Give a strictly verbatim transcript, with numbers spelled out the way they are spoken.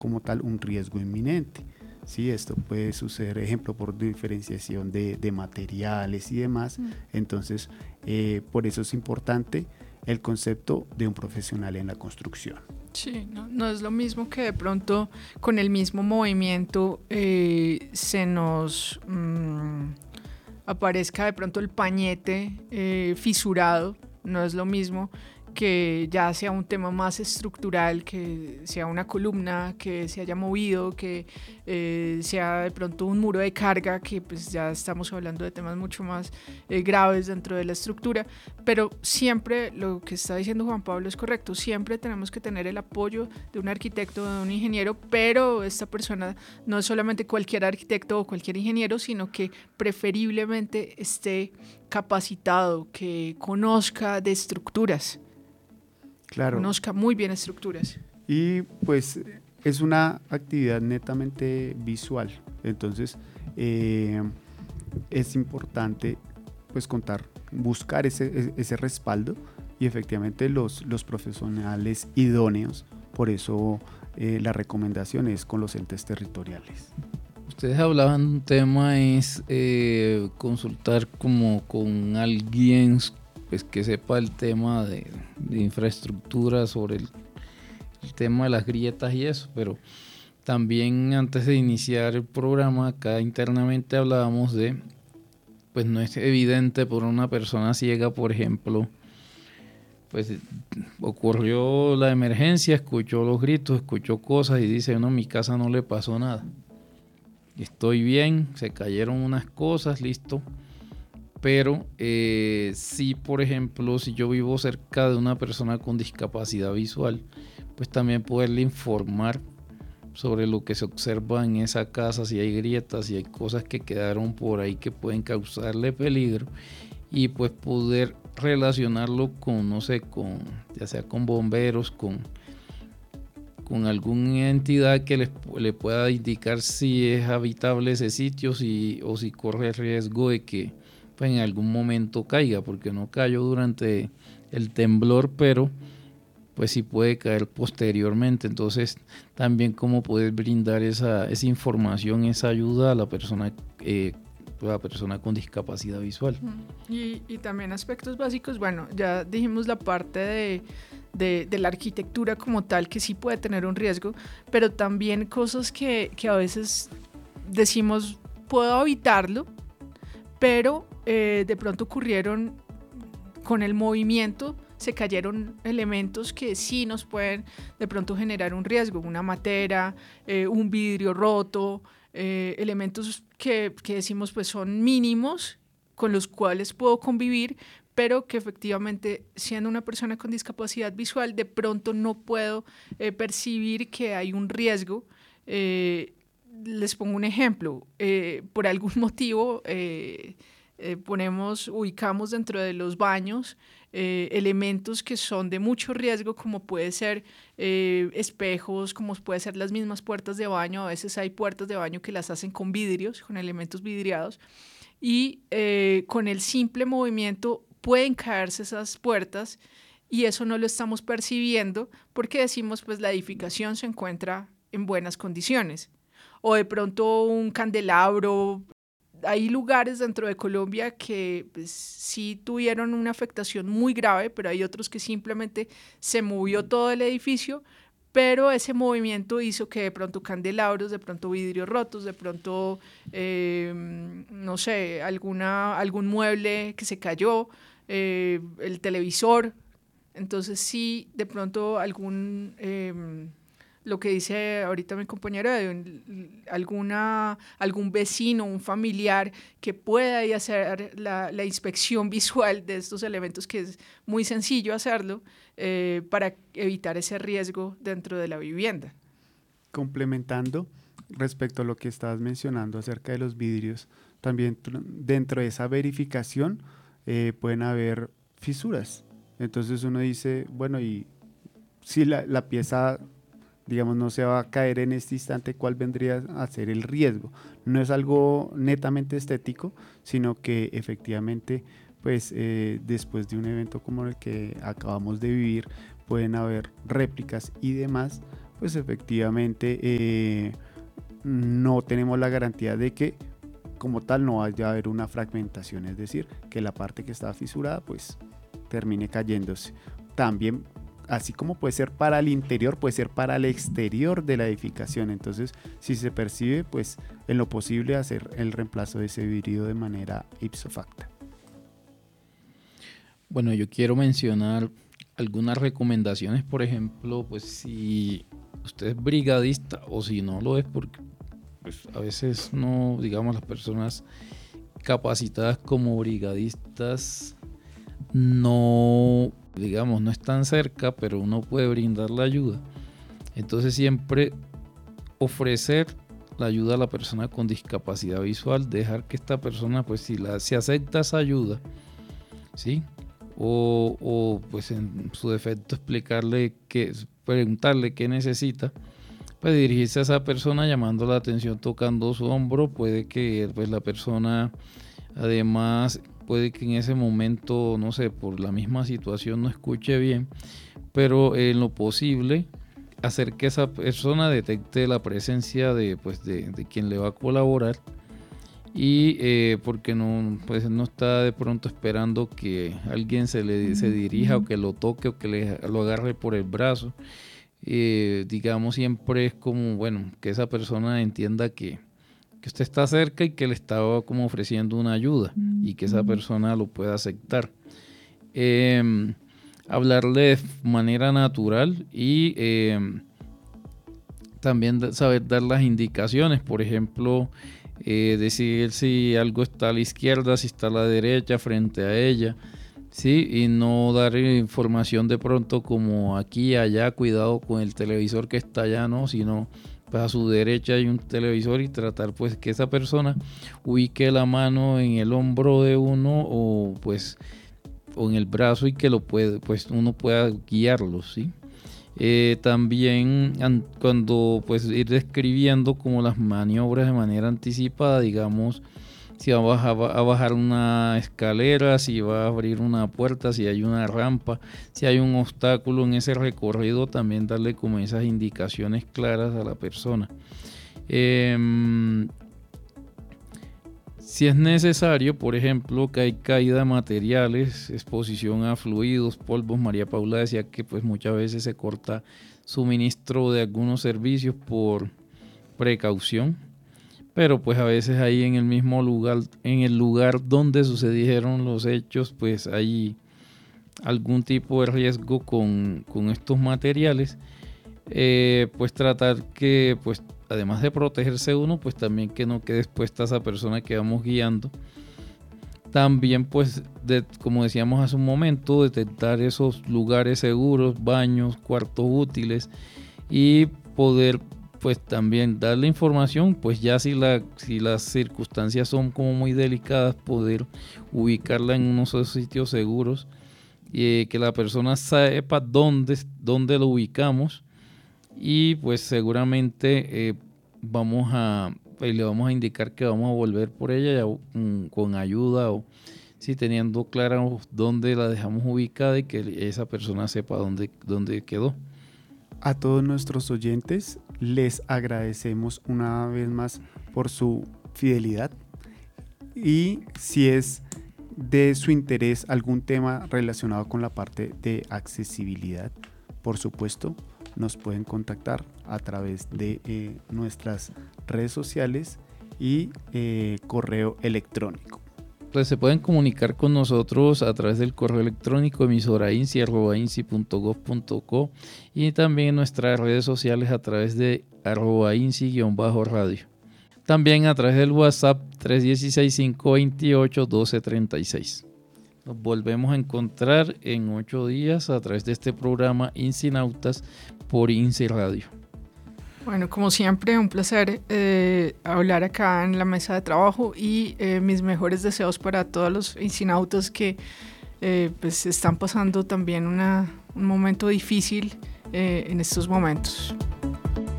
como tal un riesgo inminente. Sí, esto puede suceder, ejemplo, por diferenciación de, de materiales y demás. Mm. Entonces, eh, por eso es importante el concepto de un profesional en la construcción. Sí, no, no es lo mismo que de pronto con el mismo movimiento eh, se nos mmm, aparezca de pronto el pañete eh, fisurado. No es lo mismo que ya sea un tema más estructural, que sea una columna que se haya movido, que eh, sea de pronto un muro de carga, que pues ya estamos hablando de temas mucho más eh, graves dentro de la estructura, pero siempre lo que está diciendo Juan Pablo es correcto, siempre tenemos que tener el apoyo de un arquitecto, de un ingeniero, pero esta persona no es solamente cualquier arquitecto o cualquier ingeniero, sino que preferiblemente esté capacitado, que conozca de estructuras. Claro. Conozca muy bien estructuras. Y pues es una actividad netamente visual, entonces eh, es importante pues contar, buscar ese, ese respaldo y efectivamente los, los profesionales idóneos, por eso eh, la recomendación es con los entes territoriales. Ustedes hablaban de un tema, es eh, consultar como con alguien pues, que sepa el tema de, de infraestructura sobre el, el tema de las grietas y eso, pero también antes de iniciar el programa acá internamente hablábamos de, pues no es evidente por una persona ciega, por ejemplo, pues ocurrió la emergencia, escuchó los gritos, escuchó cosas y dice, no, mi casa no le pasó nada. Estoy bien, se cayeron unas cosas, listo. Pero eh, sí, por ejemplo, si yo vivo cerca de una persona con discapacidad visual, pues también poderle informar sobre lo que se observa en esa casa, si hay grietas, si hay cosas que quedaron por ahí que pueden causarle peligro, y pues poder relacionarlo con, no sé, con ya sea con bomberos, con con alguna entidad que les, le pueda indicar si es habitable ese sitio, si, o si corre el riesgo de que pues, en algún momento caiga, porque no cayó durante el temblor, pero pues sí puede caer posteriormente. Entonces también cómo puedes brindar esa, esa información, esa ayuda a la persona eh, la persona con discapacidad visual. Y, y también aspectos básicos, bueno, ya dijimos la parte de, de, de la arquitectura como tal, que sí puede tener un riesgo, pero también cosas que, que a veces decimos, puedo evitarlo, pero eh, de pronto ocurrieron con el movimiento, se cayeron elementos que sí nos pueden de pronto generar un riesgo, una matera, eh, un vidrio roto, eh, elementos que, que decimos pues son mínimos, con los cuales puedo convivir, pero que efectivamente siendo una persona con discapacidad visual de pronto no puedo eh, percibir que hay un riesgo. Eh, les pongo un ejemplo, eh, por algún motivo eh, eh, ponemos, ubicamos dentro de los baños Eh, elementos que son de mucho riesgo, como puede ser eh, espejos, como puede ser las mismas puertas de baño. A veces hay puertas de baño que las hacen con vidrios, con elementos vidriados, y eh, con el simple movimiento pueden caerse esas puertas y eso no lo estamos percibiendo porque decimos pues la edificación se encuentra en buenas condiciones. O de pronto un candelabro. Hay lugares dentro de Colombia que pues, sí tuvieron una afectación muy grave, pero hay otros que simplemente se movió todo el edificio, pero ese movimiento hizo que de pronto candelabros, de pronto vidrios rotos, de pronto, eh, no sé, alguna, algún mueble que se cayó, eh, el televisor. Entonces sí, de pronto algún... Eh, lo que dice ahorita mi compañera, de alguna, algún vecino, un familiar que pueda ir a hacer la, la inspección visual de estos elementos, que es muy sencillo hacerlo, eh, para evitar ese riesgo dentro de la vivienda. Complementando respecto a lo que estabas mencionando acerca de los vidrios, también dentro de esa verificación eh, pueden haber fisuras. Entonces uno dice, bueno, y si la, la pieza digamos, no se va a caer en este instante, ¿cuál vendría a ser el riesgo? No es algo netamente estético, sino que efectivamente, pues eh, después de un evento como el que acabamos de vivir, pueden haber réplicas y demás, pues efectivamente eh, no tenemos la garantía de que como tal no vaya a haber una fragmentación, es decir, que la parte que está fisurada pues termine cayéndose. También, así como puede ser para el interior, puede ser para el exterior de la edificación. Entonces, si se percibe, pues en lo posible hacer el reemplazo de ese vidrio de manera ipso facto. Bueno, yo quiero mencionar algunas recomendaciones, por ejemplo, pues si usted es brigadista o si no lo es, porque pues, a veces no, digamos, las personas capacitadas como brigadistas no, digamos, no están cerca, pero uno puede brindar la ayuda. Entonces siempre ofrecer la ayuda a la persona con discapacidad visual, dejar que esta persona, pues si la, si acepta esa ayuda, ¿sí? O, o pues en su defecto explicarle, que, preguntarle qué necesita, pues dirigirse a esa persona llamando la atención, tocando su hombro. Puede que pues la persona además puede que en ese momento, no sé, por la misma situación no escuche bien, pero en lo posible hacer que esa persona detecte la presencia de, pues de, de quien le va a colaborar, y eh, porque no, pues no está de pronto esperando que alguien se le se dirija o que lo toque o que le, lo agarre por el brazo. Eh, digamos, siempre es como, bueno, que esa persona entienda que, que usted está cerca y que le estaba como ofreciendo una ayuda y que esa persona lo pueda aceptar. Eh, hablarle de manera natural y eh, también saber dar las indicaciones, por ejemplo, eh, decir si algo está a la izquierda, si está a la derecha frente a ella, sí, y no dar información de pronto como aquí, allá, cuidado con el televisor que está allá, no, sino pues a su derecha hay un televisor, y tratar pues que esa persona ubique la mano en el hombro de uno o pues o en el brazo y que lo puede, pues uno pueda guiarlo, sí. Eh, también an, cuando pues ir describiendo como las maniobras de manera anticipada, digamos, si va a bajar, va a bajar una escalera, si va a abrir una puerta, si hay una rampa, si hay un obstáculo en ese recorrido, también darle como esas indicaciones claras a la persona. Eh, si es necesario, por ejemplo, que hay caída de materiales, exposición a fluidos, polvos, María Paula decía que pues muchas veces se corta suministro de algunos servicios por precaución, pero pues a veces ahí en el mismo lugar, en el lugar donde sucedieron los hechos, pues hay algún tipo de riesgo con, con estos materiales. Eh, pues tratar que, pues además de protegerse uno, pues también que no quede expuesta a esa persona que vamos guiando. También pues, de, como decíamos hace un momento, detectar esos lugares seguros, baños, cuartos útiles, y poder pues también darle información, pues ya si, la, si las circunstancias son como muy delicadas, poder ubicarla en unos sitios seguros, y eh, que la persona sepa dónde, dónde lo ubicamos. Y pues seguramente eh, vamos a pues, le vamos a indicar que vamos a volver por ella ya, um, con ayuda, o sí, teniendo claro dónde la dejamos ubicada y que esa persona sepa dónde, dónde quedó. A todos nuestros oyentes les agradecemos una vez más por su fidelidad, y si es de su interés algún tema relacionado con la parte de accesibilidad, por supuesto, nos pueden contactar a través de eh, nuestras redes sociales y eh, correo electrónico. Pues se pueden comunicar con nosotros a través del correo electrónico emisora insi arroba insi punto gob punto co, y también en nuestras redes sociales a través de arroba insi guión bajo radio. También a través del WhatsApp tres uno seis, cinco dos ocho, uno dos tres seis. Nos volvemos a encontrar en ocho días a través de este programa Insinautas por INSI Radio. Bueno, como siempre, un placer eh, hablar acá en la mesa de trabajo, y eh, mis mejores deseos para todos los insinautas que eh, pues están pasando también una, un momento difícil eh, en estos momentos.